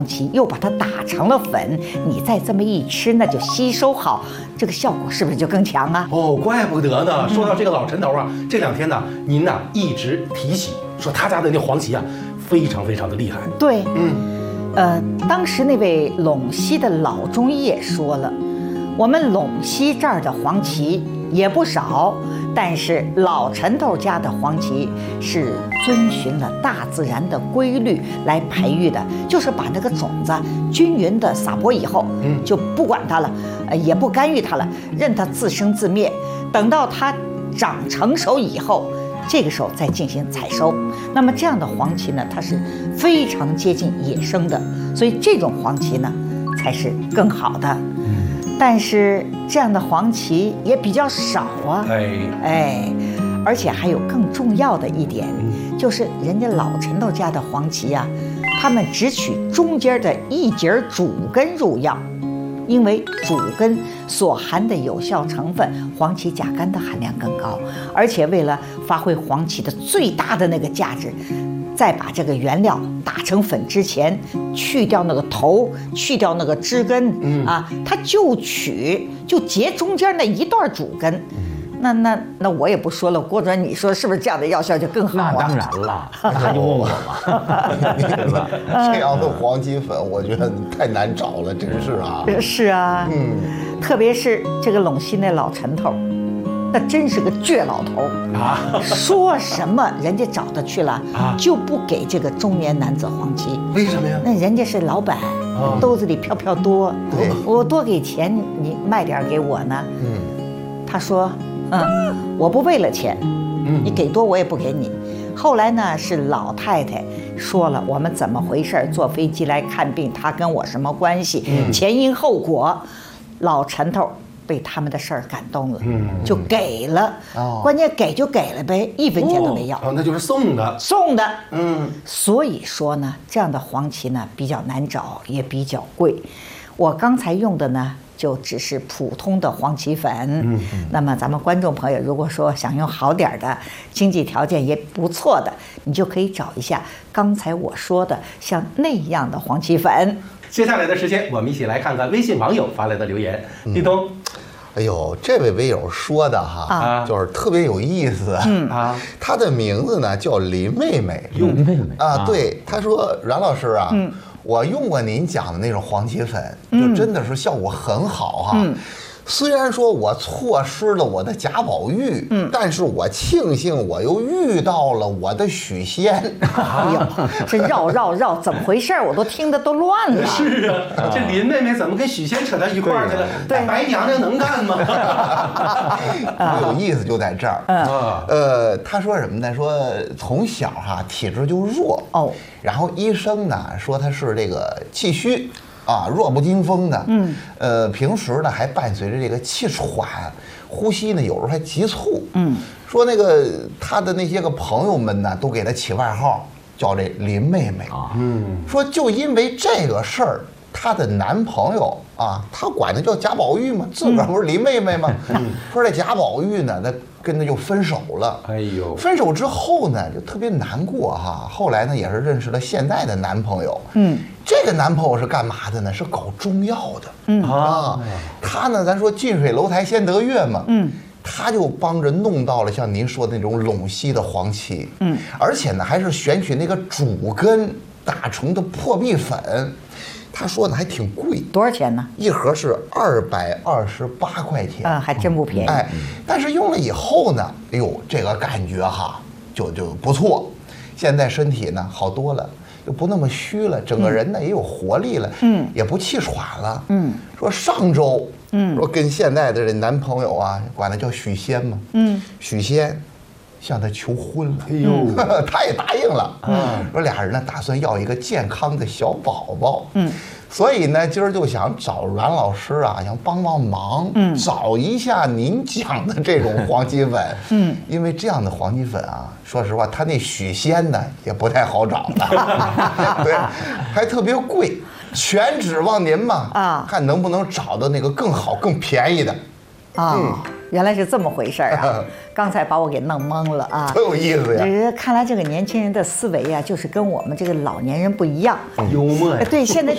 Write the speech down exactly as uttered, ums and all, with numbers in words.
其又把它打成了粉，你再这么一吃，那就吸收好，这个效果是不是就更强啊？ 哦，怪不得呢。说到这个老陈头啊，这两天呢，您呐一直提起说他家的那黄芪啊，非常非常的厉害。 对，嗯，呃，当时那位陇西的老中医也说了，我们陇西这儿的黄芪也不少，但是老陈头家的黄芪是遵循了大自然的规律来培育的，就是把那个种子均匀的撒播以后，嗯，就不管它了，呃，也不干预它了，任它自生自灭。等到它长成熟以后，这个时候再进行采收。那么这样的黄芪呢，它是非常接近野生的，所以这种黄芪呢才是更好的。但是这样的黄芪也比较少啊，哎哎，而且还有更重要的一点，就是人家老陈头家的黄芪啊，他们只取中间的一节主根入药，因为主根所含的有效成分黄芪甲苷的含量更高，而且为了发挥黄芪的最大的那个价值，在把这个原料打成粉之前，去掉那个头，去掉那个枝根，嗯啊，它就取就截中间那一段主根。那那那我也不说了，郭主任，你说是不是这样的药效就更好啊？ 那当然了，他就问我嘛。 这样的黄芪粉，我觉得太难找了，真是啊。 是啊，嗯，特别是这个陇西那老陈头。那真是个倔老头啊！说什么人家找他去了啊，就不给这个中年男子黄芪。 为什么呀？ 那人家是老板，啊、兜子里飘飘多，我多给钱，你卖点给我呢。嗯，他说，嗯，我不为了钱，嗯，你给多我也不给你。后来呢，是老太太说了，我们怎么回事？坐飞机来看病，他跟我什么关系？嗯、前因后果，老陈头。被他们的事儿感动了，嗯，就给了，哦，关键给就给了呗，一分钱都没要， 哦，那就是送的， 送的，嗯，所以说呢，这样的黄芪呢比较难找，也比较贵。我刚才用的呢，就只是普通的黄芪粉，嗯，那么咱们观众朋友如果说想用好点的，经济条件也不错的，你就可以找一下刚才我说的像那样的黄芪粉。 接下来的时间，我们一起来看看微信网友发来的留言。立冬， 哎呦，这位微友说的哈，啊、就是特别有意思。嗯啊，他的名字呢叫林妹妹。 林妹妹啊，对，他说阮老师啊，嗯、我用过您讲的那种黄芪粉，就真的是效果很好哈。嗯虽然说我错失了我的贾宝玉，嗯，但是我庆幸我又遇到了我的许仙。 哎呦，这绕绕绕，怎么回事？我都听得都乱了。 是啊，这林妹妹怎么跟许仙扯到一块儿去了？对，白娘娘能干吗？ 有意思就在这儿。嗯，呃，他说什么呢？说从小哈体质就弱哦，然后医生呢说他是这个气虚。啊，弱不禁风的，嗯，呃，平时呢还伴随着这个气喘，呼吸呢有时候还急促，嗯，说那个他的那些个朋友们呢都给他起外号叫这林妹妹啊，嗯，说就因为这个事儿，她的男朋友啊，他管他叫贾宝玉嘛，自个儿不是林妹妹吗？嗯，说这贾宝玉呢，他跟他就分手了，哎呦，分手之后呢就特别难过哈，后来呢也是认识了现在的男朋友，嗯。这个男朋友是干嘛的呢？是搞中药的，嗯啊，他呢，咱说近水楼台先得月嘛，嗯，他就帮着弄到了像您说的那种陇西的黄芪，嗯，而且呢，还是选取那个主根打成的破壁粉，他说呢还挺贵， 多少钱呢？ 一盒是二百二十八块钱， 啊，还真不便宜。 哎，但是用了以后呢，哎呦，这个感觉哈，就就不错，现在身体呢好多了。又不那么虚了，整个人呢也有活力了，嗯，也不气喘了，嗯。说上周，嗯，说跟现在的这男朋友啊，管他叫许仙嘛，嗯，许仙向他求婚了，哎呦，他也答应了，嗯，说俩人呢打算要一个健康的小宝宝，嗯。所以呢，今儿就想找阮老师啊，想帮帮忙，嗯，找一下您讲的这种黄芪粉，嗯，因为这样的黄芪粉啊，说实话，他那许仙呢也不太好找的，对，还特别贵，全指望您嘛，啊，看能不能找到那个更好、更便宜的， 啊。嗯原来是这么回事啊！刚才把我给弄懵了啊！ 多有意思呀！ 看来这个年轻人的思维啊，就是跟我们这个老年人不一样， 幽默呀。 对，现在